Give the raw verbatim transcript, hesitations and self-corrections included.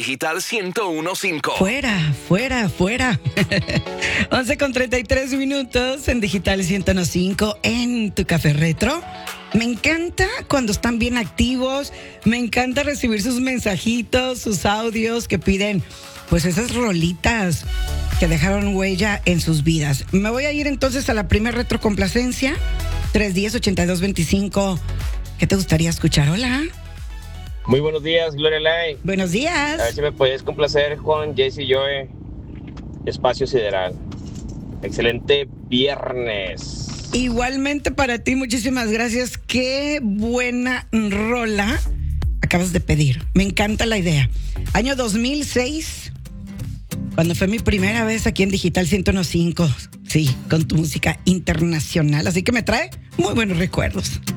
Digital ciento uno punto cinco. Fuera, fuera, fuera. once con treinta y tres minutos en Digital ciento uno punto cinco en tu café retro. Me encanta cuando están bien activos. Me encanta recibir sus mensajitos, sus audios que piden, pues esas rolitas que dejaron huella en sus vidas. Me voy a ir entonces a la primera retrocomplacencia. tres uno cero, ocho dos dos cinco. ¿Qué te gustaría escuchar? Hola. Muy buenos días, Gloria Lai. Buenos días. A ver si me puedes complacer con Jesse Joy, Espacio Sideral. Excelente viernes. Igualmente para ti, muchísimas gracias. Qué buena rola acabas de pedir. Me encanta la idea. Año dos mil seis, cuando fue mi primera vez aquí en Digital ciento uno punto cinco. Sí, con tu música internacional. Así que me trae muy buenos recuerdos.